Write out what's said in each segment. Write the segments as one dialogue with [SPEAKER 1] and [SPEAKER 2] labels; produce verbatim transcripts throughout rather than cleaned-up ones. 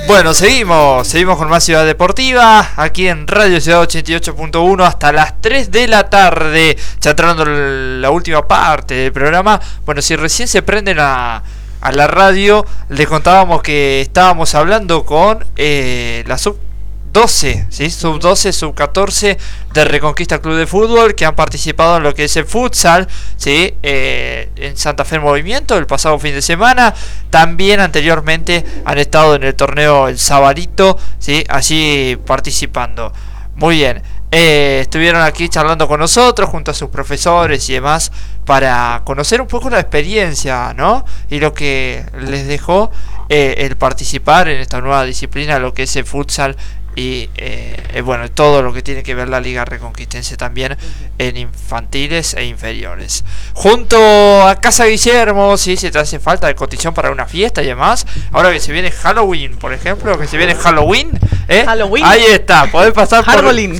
[SPEAKER 1] Bueno, seguimos, seguimos con más Ciudad Deportiva, aquí en Radio Ciudad ochenta y ocho punto uno hasta las tres de la tarde, ya entrando la última parte del programa. Bueno, si recién se prenden a, a la radio, les contábamos que estábamos hablando con eh, la sub doce, ¿sí? sub doce, sub catorce de Reconquista Club de Fútbol, que han participado en lo que es el futsal, ¿sí? eh, en Santa Fe en Movimiento el pasado fin de semana. También anteriormente han estado en el torneo El Sabarito, ¿sí? allí participando. Muy bien, eh, estuvieron aquí charlando con nosotros junto a sus profesores y demás para conocer un poco la experiencia, ¿no? Y lo que les dejó eh, el participar en esta nueva disciplina, lo que es el futsal. Y eh, eh, bueno, todo lo que tiene que ver la Liga Reconquistense también en infantiles e inferiores. Junto a Casa Guillermo, si ¿sí? se te hace falta de cotillón para una fiesta y demás. Ahora que se viene Halloween, por ejemplo, que se viene Halloween, ¿eh?
[SPEAKER 2] Halloween.
[SPEAKER 1] Ahí está, podés pasar por
[SPEAKER 2] Halloween.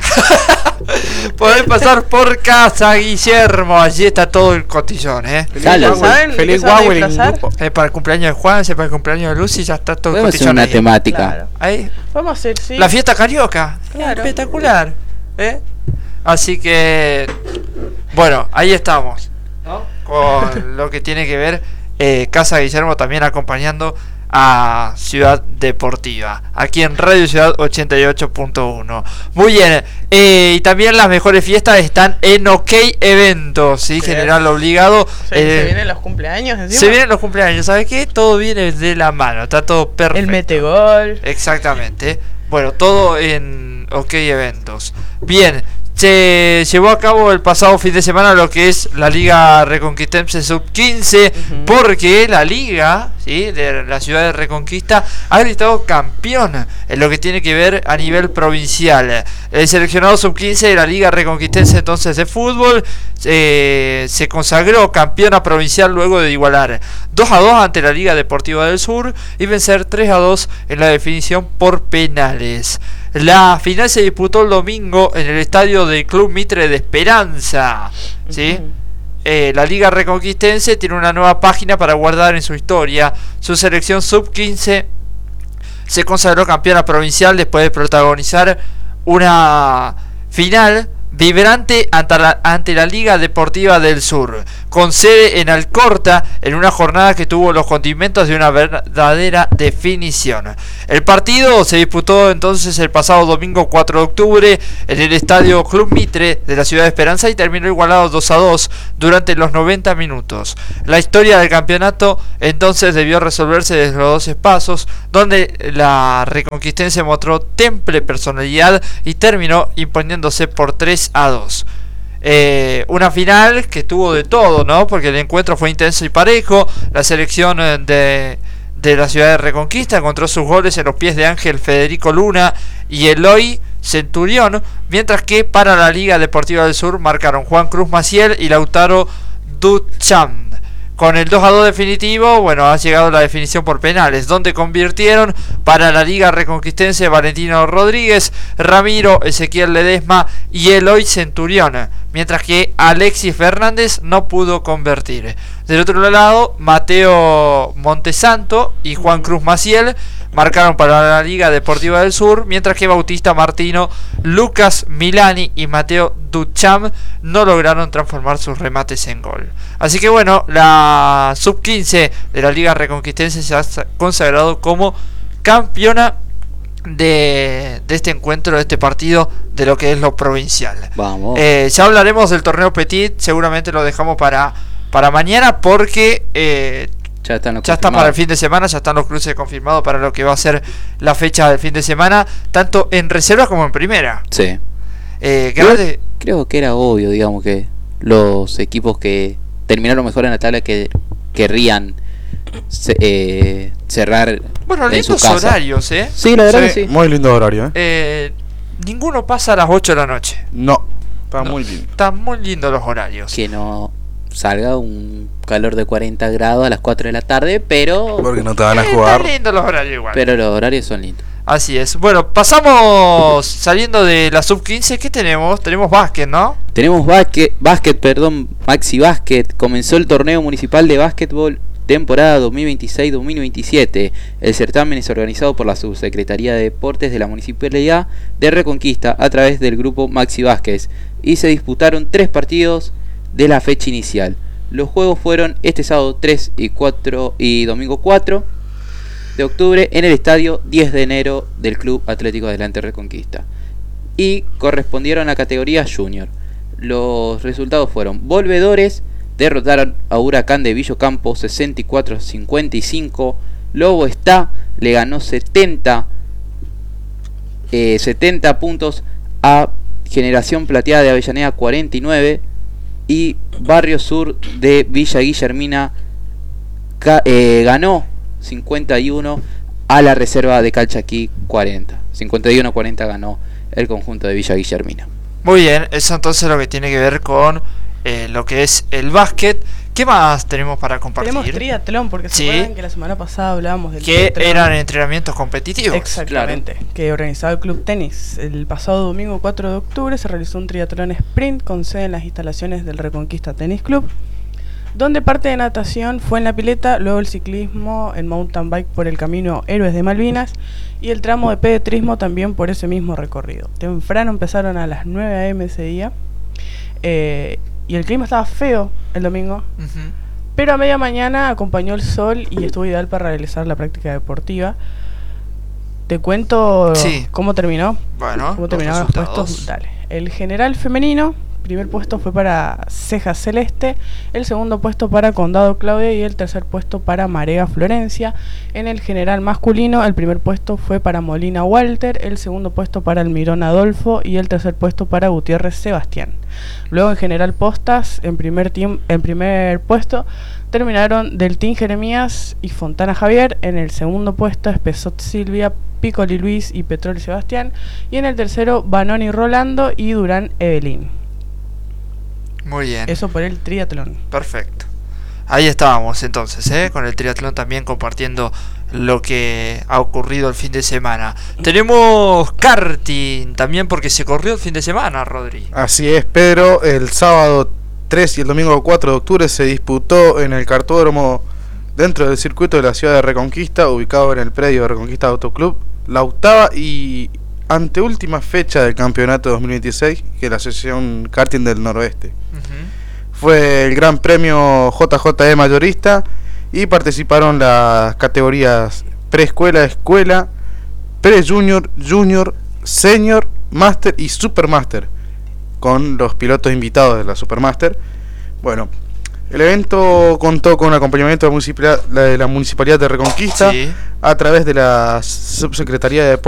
[SPEAKER 1] podés pasar por Casa Guillermo, allí está todo el cotillón, ¿eh?
[SPEAKER 2] ¿Saben?
[SPEAKER 3] Feliz
[SPEAKER 2] Halloween.
[SPEAKER 1] Eh, para el cumpleaños de Juan, para el cumpleaños de Lucy, ya está todo el
[SPEAKER 3] Podemos hacer
[SPEAKER 1] cotillón
[SPEAKER 3] una
[SPEAKER 1] ahí.
[SPEAKER 3] temática.
[SPEAKER 2] Claro.
[SPEAKER 1] Ahí.
[SPEAKER 2] Vamos a hacer, sí.
[SPEAKER 1] La fiesta carioca.
[SPEAKER 2] Claro.
[SPEAKER 1] Espectacular, ¿eh? Así que bueno, ahí estamos, ¿no? Con lo que tiene que ver eh, Casa Guillermo también acompañando a Ciudad Deportiva aquí en Radio Ciudad ochenta y ocho punto uno. Muy bien, eh, y también las mejores fiestas están en OK Eventos, ¿sí?
[SPEAKER 2] Sí.
[SPEAKER 1] General Obligado.
[SPEAKER 2] Se,
[SPEAKER 1] eh,
[SPEAKER 2] se vienen los cumpleaños encima.
[SPEAKER 1] Se vienen los cumpleaños, ¿sabes qué? Todo viene de la mano, está todo perfecto.
[SPEAKER 2] El metegol.
[SPEAKER 1] Exactamente. Bueno, todo en OK Eventos. Bien, se llevó a cabo el pasado fin de semana lo que es la Liga Reconquistense sub quince, uh-huh. porque la Liga, ¿sí? de la ciudad de Reconquista ha gritado campeón en lo que tiene que ver a nivel provincial. El seleccionado sub quince de la Liga Reconquistense entonces de fútbol eh, se consagró campeona provincial luego de igualar dos a dos ante la Liga Deportiva del Sur y vencer tres a dos en la definición por penales. La final se disputó el domingo en el estadio del Club Mitre de Esperanza, ¿sí? Uh-huh. eh, la Liga Reconquistense tiene una nueva página para guardar en su historia. Su selección sub quince se consagró campeona provincial después de protagonizar una final vibrante ante la, ante la Liga Deportiva del Sur, con sede en Alcorta, en una jornada que tuvo los condimentos de una verdadera definición. El partido se disputó entonces el pasado domingo cuatro de octubre en el estadio Club Mitre de la ciudad de Esperanza y terminó igualado dos a dos durante los noventa minutos. La historia del campeonato entonces debió resolverse desde los doce pasos, donde la Reconquistense mostró temple personalidad y terminó imponiéndose por tres a dos. Eh, una final que tuvo de todo, ¿no? Porque el encuentro fue intenso y parejo. La selección de, de la ciudad de Reconquista encontró sus goles en los pies de Ángel Federico Luna y Eloy Centurión, mientras que para la Liga Deportiva del Sur marcaron Juan Cruz Maciel y Lautaro Duchamp. Con el dos a dos definitivo, bueno, ha llegado la definición por penales, donde convirtieron para la Liga Reconquistense Valentino Rodríguez, Ramiro Ezequiel Ledesma y Eloy Centurión, mientras que Alexis Fernández no pudo convertir. Del otro lado, Mateo Montesanto y Juan Cruz Maciel marcaron para la Liga Deportiva del Sur, mientras que Bautista Martino, Lucas Milani y Mateo Duchamp no lograron transformar sus remates en gol. Así que bueno, la sub quince de la Liga Reconquistense se ha consagrado como campeona de, de este encuentro, de este partido, de lo que es lo provincial.
[SPEAKER 3] Vamos.
[SPEAKER 1] Eh, ya hablaremos del torneo Petit, seguramente lo dejamos para, para mañana porque... Eh,
[SPEAKER 3] Ya, están los
[SPEAKER 1] ya está para el fin de semana, ya están los cruces confirmados para lo que va a ser la fecha del fin de semana, tanto en reserva como en primera.
[SPEAKER 3] Sí.
[SPEAKER 1] Eh,
[SPEAKER 3] creo,
[SPEAKER 1] de...
[SPEAKER 3] creo que era obvio, digamos, que los equipos que terminaron mejor en la tabla que querrían ce- eh, cerrar.
[SPEAKER 1] Bueno,
[SPEAKER 3] en
[SPEAKER 1] lindos
[SPEAKER 3] su casa.
[SPEAKER 1] horarios, ¿eh?
[SPEAKER 3] Sí, la verdad
[SPEAKER 4] Sí,
[SPEAKER 3] que sí.
[SPEAKER 4] muy lindo horario, ¿eh?
[SPEAKER 1] eh ninguno pasa a las ocho de la noche.
[SPEAKER 4] No, está
[SPEAKER 3] No.
[SPEAKER 4] muy lindo.
[SPEAKER 1] Están muy lindos los horarios.
[SPEAKER 3] Que no salga un calor de cuarenta grados a las cuatro de la tarde, pero
[SPEAKER 4] Porque no te van a
[SPEAKER 1] Eh,
[SPEAKER 4] jugar.
[SPEAKER 1] están lindos los horarios igual.
[SPEAKER 3] pero los horarios son lindos.
[SPEAKER 1] Así es. Bueno, pasamos saliendo de la sub quince. ¿Qué tenemos? Tenemos básquet, ¿no?
[SPEAKER 3] Tenemos básquet, básquet, perdón, Maxi Básquet. Comenzó el torneo municipal de básquetbol temporada dos mil veintiséis dos mil veintisiete. El certamen es organizado por la Subsecretaría de Deportes de la Municipalidad de Reconquista a través del grupo Maxi Vázquez y se disputaron tres partidos de la fecha inicial. Los juegos fueron este sábado tres y cuatro y domingo cuatro de octubre en el estadio diez de enero del Club Atlético Adelante Reconquista y correspondieron a categoría Junior. Los resultados fueron: Volvedores derrotaron a Huracán de Villocampo sesenta y cuatro a cincuenta y cinco. Lobo Está le ganó setenta, eh, setenta puntos a Generación Plateada de Avellaneda cuarenta y nueve. Y Barrio Sur de Villa Guillermina eh, ganó cincuenta y uno a la Reserva de Calchaquí cuarenta. cincuenta y uno a cuarenta ganó el conjunto de Villa Guillermina.
[SPEAKER 1] Muy bien, eso entonces lo que tiene que ver con eh, lo que es el básquet. ¿Qué más tenemos para compartir?
[SPEAKER 2] Tenemos triatlón, porque
[SPEAKER 1] Sí.
[SPEAKER 2] se acuerdan que la semana pasada hablábamos del
[SPEAKER 1] Que
[SPEAKER 2] triatlón.
[SPEAKER 1] eran entrenamientos competitivos.
[SPEAKER 2] Exactamente, que organizaba el Club Tenis. El pasado domingo cuatro de octubre se realizó un triatlón sprint con sede en las instalaciones del Reconquista Tenis Club, donde parte de natación fue en la pileta, luego el ciclismo en mountain bike por el camino Héroes de Malvinas y el tramo de pedetrismo también por ese mismo recorrido. Temprano empezaron a las nueve a eme ese día eh, y el clima estaba feo el domingo,
[SPEAKER 1] Uh-huh.
[SPEAKER 2] pero a media mañana acompañó el sol y estuvo ideal para realizar la práctica deportiva. Te cuento
[SPEAKER 1] Sí.
[SPEAKER 2] cómo terminó.
[SPEAKER 1] Bueno,
[SPEAKER 2] ¿Cómo
[SPEAKER 1] los
[SPEAKER 2] terminaron los
[SPEAKER 1] resultados.
[SPEAKER 2] puestos? Dale. El general femenino, primer puesto fue para Ceja Celeste, el segundo puesto para Condado Claudia y el tercer puesto para Marega Florencia. En el general masculino, el primer puesto fue para Molina Walter, el segundo puesto para Almirón Adolfo y el tercer puesto para Gutiérrez Sebastián. Luego en general postas, en primer, team, en primer puesto terminaron Deltín Jeremías y Fontana Javier. En el segundo puesto Espesot Silvia, Piccoli Luis y Petrol Sebastián. Y en el tercero Banoni Rolando y Durán Evelyn.
[SPEAKER 1] Muy bien.
[SPEAKER 2] Eso por el triatlón.
[SPEAKER 1] Perfecto. Ahí estábamos entonces, ¿eh? Con el triatlón también compartiendo lo que ha ocurrido el fin de semana. Tenemos karting también porque se corrió el fin de semana, Rodri.
[SPEAKER 4] Así es, Pedro. El sábado tres y el domingo cuatro de octubre se disputó en el kartódromo dentro del circuito de la ciudad de Reconquista, ubicado en el predio de Reconquista Autoclub, la octava y anteúltima fecha del campeonato dos mil veintiséis, que es la Asociación Karting del Noroeste.
[SPEAKER 1] Uh-huh.
[SPEAKER 4] Fue el Gran Premio J J E Mayorista y participaron las categorías preescuela, escuela, pre-junior, junior, senior, master y supermaster, con los pilotos invitados de la supermaster. Bueno, el evento contó con acompañamiento de la municipalidad, de la municipalidad de Reconquista,
[SPEAKER 1] Sí.
[SPEAKER 4] a través de la Subsecretaría de Deportes